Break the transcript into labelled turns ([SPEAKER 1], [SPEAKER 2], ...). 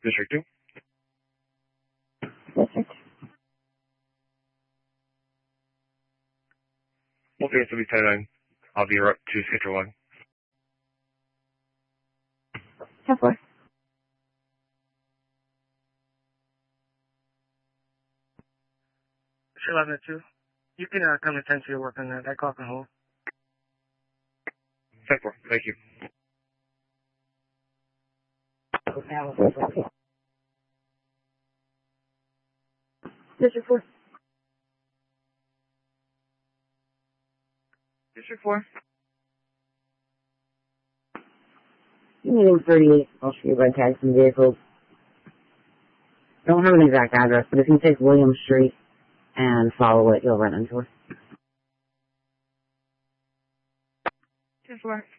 [SPEAKER 1] District 2.
[SPEAKER 2] District.
[SPEAKER 1] Okay, so we 10-9. I'll be up to Schedule 1.
[SPEAKER 2] 10-4.
[SPEAKER 3] It's 11-2. You can come attend to your work on that call can hold.
[SPEAKER 1] 10-4. Thank you.
[SPEAKER 2] District 4.
[SPEAKER 4] District 4.
[SPEAKER 2] Meeting 38, I'll show you by tag some vehicles. Don't have an exact address, but if you take William Street and follow it, you'll run into her.
[SPEAKER 4] 10-4.